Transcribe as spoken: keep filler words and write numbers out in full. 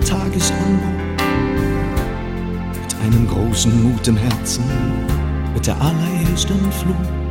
Tagesanbruch, mit einem großen Mut im Herzen, mit der allerersten Flut.